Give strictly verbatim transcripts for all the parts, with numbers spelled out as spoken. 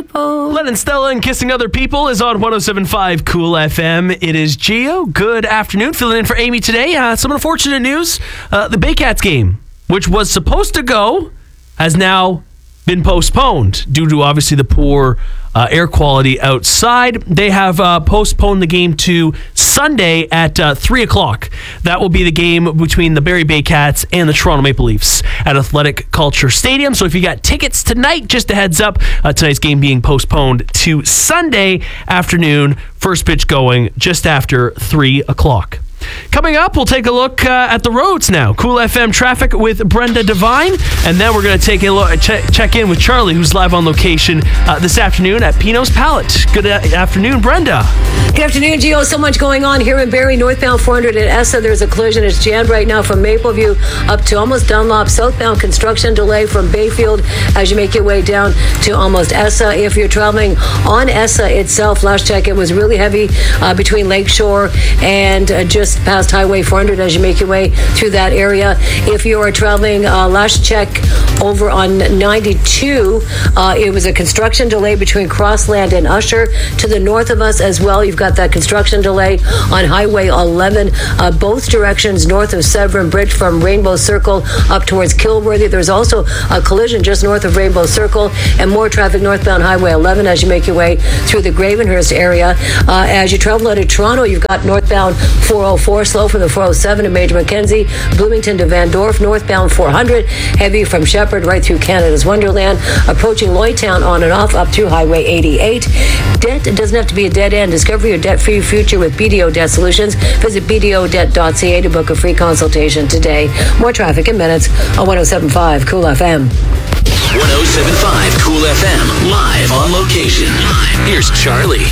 people. Lennon Stella and Kissing Other People is on one oh seven point five Cool F M. It is Gio. Good afternoon. Filling in for Amy today. Uh, some unfortunate news. Uh, the Baycats game, which was supposed to go, has now been postponed due to obviously the poor uh, air quality outside. They have uh, postponed the game to Sunday at uh, three o'clock. That will be the game between the Barrie Baycats and the Toronto Maple Leafs at Athletic Culture Stadium. So if you got tickets tonight, just a heads up, uh, tonight's game being postponed to Sunday afternoon. First pitch going just after three o'clock. Coming up, we'll take a look uh, at the roads now. Cool F M traffic with Brenda Devine, and then we're going to take a look, check, check in with Charlie, who's live on location uh, this afternoon at Pino's Palette. Good a- afternoon, Brenda. Good afternoon, Gio. So much going on here in Barrie, northbound four hundred at Essa. There's a collision. It's jammed right now from Mapleview up to almost Dunlop. Southbound construction delay from Bayfield as you make your way down to almost Essa. If you're traveling on Essa itself, last check, it was really heavy uh, between Lakeshore and uh, just past Highway four hundred as you make your way through that area. If you are traveling, uh, last check over on ninety-two, uh, it was a construction delay between Crossland and Usher. To the north of us as well, you've got that construction delay on Highway eleven, uh, both directions north of Severn Bridge from Rainbow Circle up towards Kilworthy. There's also a collision just north of Rainbow Circle and more traffic northbound Highway eleven as you make your way through the Gravenhurst area. Uh, as you travel out of Toronto, you've got northbound four oh four slow from the four oh seven to Major Mackenzie, Bloomington to Van Dorf, northbound four hundred, heavy from Shepherd right through Canada's Wonderland, approaching Lloydtown on and off up through Highway eighty-eight. Debt doesn't have to be a dead end. Discover your debt-free future with B D O Debt Solutions. Visit b d o debt dot c a to book a free consultation today. More traffic in minutes on one oh seven point five Cool F M. one oh seven point five Cool F M, live on location. Here's Charlie.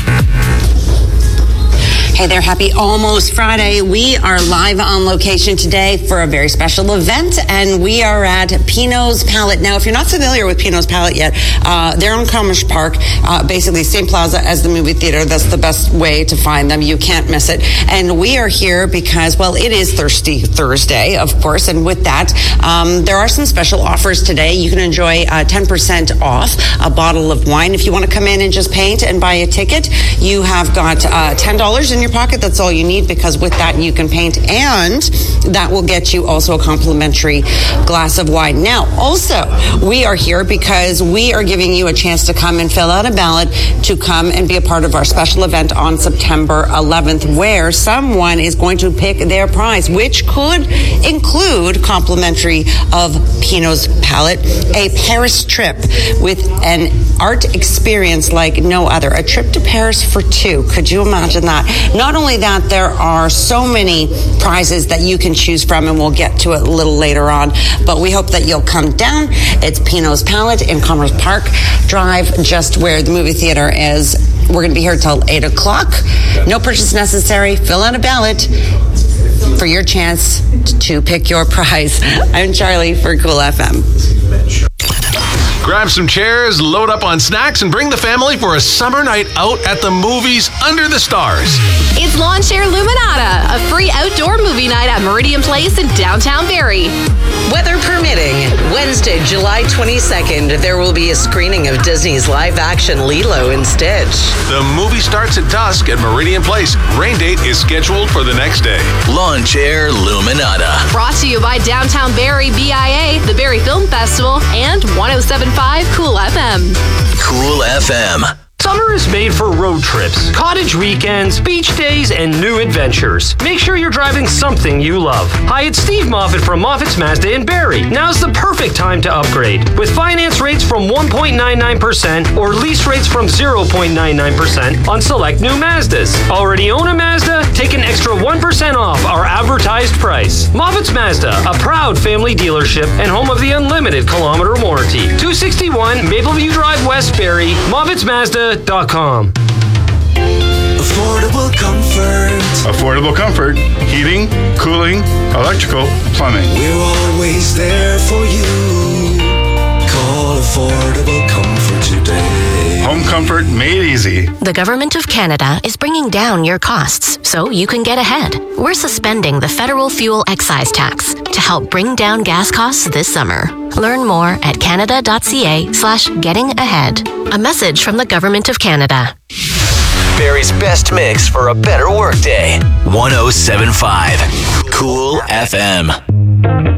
Hey there, happy almost Friday. We are live on location today for a very special event, and we are at Pino's Palette. Now, if you're not familiar with Pino's Palette yet, uh, they're on Commerce Park, uh, basically same plaza as the movie theater. That's the best way to find them. You can't miss it. And we are here because, well, it is Thirsty Thursday, of course, and with that, um, there are some special offers today. You can enjoy uh, ten percent off a bottle of wine. If you want to come in and just paint and buy a ticket, you have got uh, ten dollars in your pocket. That's all you need, because with that you can paint, and that will get you also a complimentary glass of wine. Now, also, we are here because we are giving you a chance to come and fill out a ballot to come and be a part of our special event on September eleventh, where someone is going to pick their prize, which could include complimentary of Pino's Palette, a Paris trip with an art experience like no other. A trip to Paris for two. Could you imagine that? Not only that, there are so many prizes that you can choose from, and we'll get to it a little later on, but we hope that you'll come down. It's Pino's Palette in Commerce Park Drive, just where the movie theater is. We're going to be here till eight o'clock. No purchase necessary. Fill out a ballot for your chance to pick your prize. I'm Charlie for Cool F M. Grab some chairs, load up on snacks, and bring the family for a summer night out at the movies under the stars. It's Lawn Chair Luminata, a free outdoor movie night at Meridian Place in downtown Barrie. Weather permitting, Wednesday, July twenty-second, there will be a screening of Disney's live-action Lilo and Stitch. The movie starts at dusk at Meridian Place. Rain date is scheduled for the next day. Lawn Chair Luminata. Brought to you by Downtown Barrie B I A, the Barrie Film Festival, and one oh seven point five Cool F M. Cool F M. Summer is made for road trips, cottage weekends, beach days, and new adventures. Make sure you're driving something you love. Hi, it's Steve Moffat from Moffat's Mazda in Barrie. Now's the perfect time to upgrade. With finance rates from one point nine nine percent or lease rates from zero point nine nine percent on select new Mazdas. Already own a Mazda? Take an extra one percent off our advertised price. Moffat's Mazda, a proud family dealership and home of the unlimited kilometer warranty. two sixty-one Mapleview Drive, West Barrie, Moffat's Mazda dot com. Affordable comfort. Affordable comfort. Heating, cooling, electrical, plumbing. We're always there for you. Call Affordable Comfort today. Home comfort made easy. The Government of Canada is bringing down your costs so you can get ahead. We're suspending the federal fuel excise tax to help bring down gas costs this summer. Learn more at canada.ca slash getting ahead. A message from the Government of Canada. Barry's best mix for a better workday. one oh seven point five Cool F M.